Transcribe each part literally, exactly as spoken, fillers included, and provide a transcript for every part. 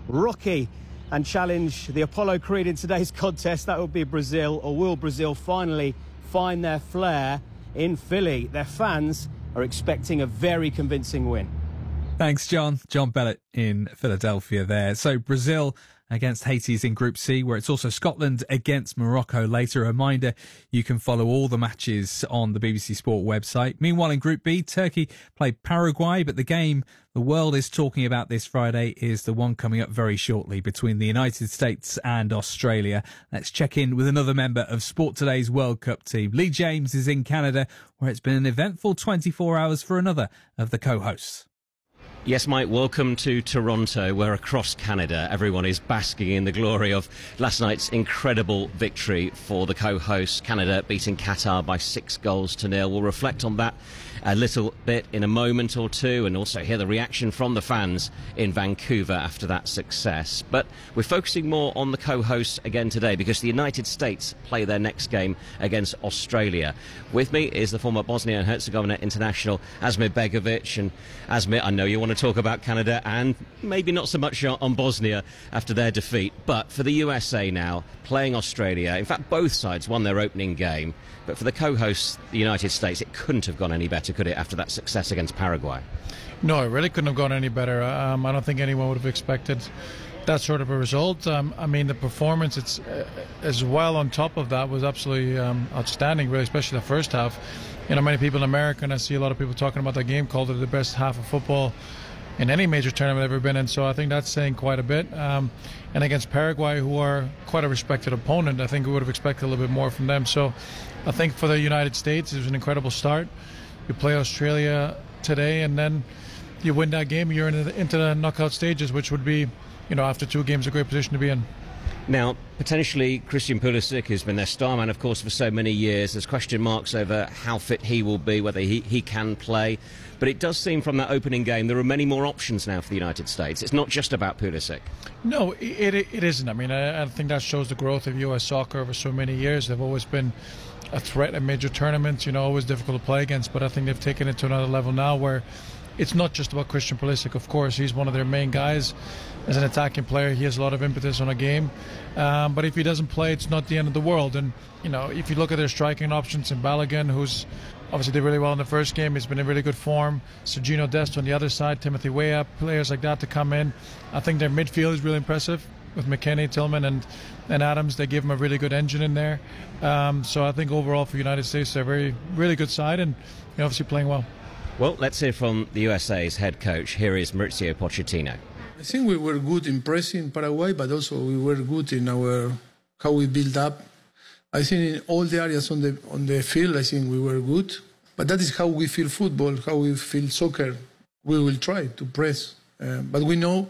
rocky and challenge the Apollo Creed in today's contest. That will be Brazil, or will Brazil finally find their flair in Philly? Their fans are expecting a very convincing win. Thanks, John. John Bellett in Philadelphia there. So Brazil against Haiti in Group C, where it's also Scotland against Morocco later. A reminder, you can follow all the matches on the B B C Sport website. Meanwhile, in Group B, Turkey played Paraguay, but the game the world is talking about this Friday is the one coming up very shortly between the United States and Australia. Let's check in with another member of Sport Today's World Cup team. Lee James is in Canada, where it's been an eventful twenty-four hours for another of the co-hosts. Yes, Mike, welcome to Toronto, where across Canada everyone is basking in the glory of last night's incredible victory for the co-hosts. Canada beating Qatar by six goals to nil. We'll reflect on that a little bit in a moment or two, and also hear the reaction from the fans in Vancouver after that success. But we're focusing more on the co-hosts again today, because the United States play their next game against Australia. With me is the former Bosnia and Herzegovina international Asmir Begovic. And Asmir, I know you want to talk about Canada and maybe not so much on Bosnia after their defeat, but for the U S A now playing Australia, in fact both sides won their opening game, but for the co-hosts, the United States, it couldn't have gone any better, could it, after that success against Paraguay? No, it really couldn't have gone any better. Um, I don't think anyone would have expected that sort of a result. Um, I mean, the performance it's uh, as well on top of that was absolutely um, outstanding, really, especially the first half. You know, many people in America, and I see a lot of people talking about that game, called it the best half of football in any major tournament I've ever been in, so I think that's saying quite a bit. Um, and against Paraguay, who are quite a respected opponent, I think we would have expected a little bit more from them. So I think for the United States, it was an incredible start. You play Australia today, and then you win that game, you're into the, into the knockout stages, which would be, you know, after two games, a great position to be in. Now, potentially, Christian Pulisic, who's been their star man, of course, for so many years. There's question marks over how fit he will be, whether he, he can play. But it does seem from that opening game there are many more options now for the United States. It's not just about Pulisic. No, it, it, it isn't. I mean, I, I think that shows the growth of U S soccer over so many years. They've always been a threat in major tournaments, you know, always difficult to play against. But I think they've taken it to another level now where it's not just about Christian Pulisic. Of course, he's one of their main guys. As an attacking player, he has a lot of impetus on a game. Um, but if he doesn't play, it's not the end of the world. And, you know, if you look at their striking options in Balogun, who's obviously did really well in the first game, he's been in really good form. Sergino Dest on the other side, Timothy Weah, players like that to come in. I think their midfield is really impressive with McKennie, Tillman, and, and Adams. They give them a really good engine in there. Um, so I think overall for the United States, they're a very, really good side and you know, obviously playing well. Well, let's hear from the U S A's head coach. Here is Mauricio Pochettino. I think we were good in pressing Paraguay, but also we were good in our how we build up. I think in all the areas on the on the field, I think we were good. But that is how we feel football, how we feel soccer. We will try to press, uh, but we know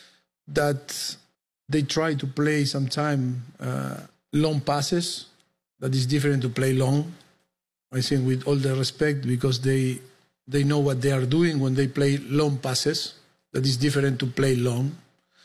that they try to play sometimes uh, long passes. That is different to play long. I think with all the respect, because they they know what they are doing when they play long passes. That is different to play long.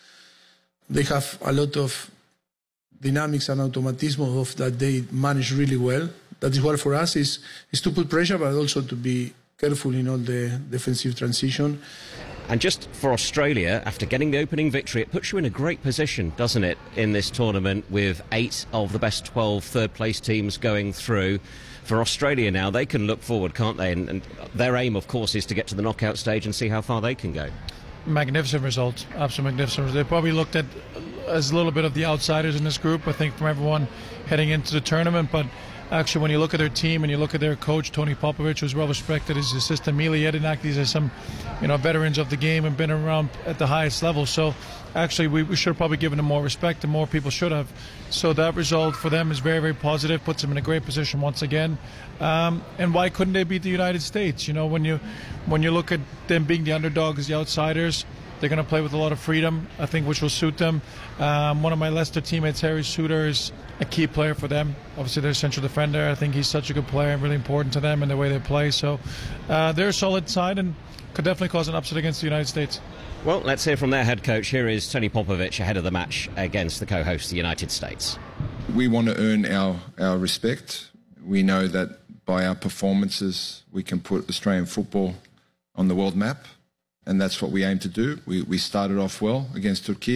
They have a lot of dynamics and automatism of that they manage really well. That is what for us is, is to put pressure, but also to be careful in all the defensive transition. And just for Australia, after getting the opening victory, it puts you in a great position, doesn't it, in this tournament with eight of the best twelve third-place teams going through. For Australia now, they can look forward, can't they? And, and their aim, of course, is to get to the knockout stage and see how far they can go. Magnificent result, absolutely magnificent. They probably looked at as a little bit of the outsiders in this group, I think, from everyone heading into the tournament. But actually, when you look at their team and you look at their coach, Tony Popovich, who's well respected, his assistant, Mila Jedinak, these are some, you know, veterans of the game and been around at the highest level. So actually, we, we should have probably given them more respect, and more people should have. So that result for them is very, very positive, puts them in a great position once again. Um, and why couldn't they beat the United States? You know, when you when you look at them being the underdogs, the outsiders, they're going to play with a lot of freedom, I think, which will suit them. Um, one of my Leicester teammates, Harry Suter, is a key player for them. Obviously, their central defender. I think he's such a good player and really important to them in the way they play. So uh, they're a solid side and could definitely cause an upset against the United States. Well, let's hear from their head coach. Here is Tony Popovich ahead of the match against the co-host, the United States. We want to earn our, our respect. We know that by our performances, we can put Australian football on the world map, and that's what we aim to do. We, we started off well against Turkey.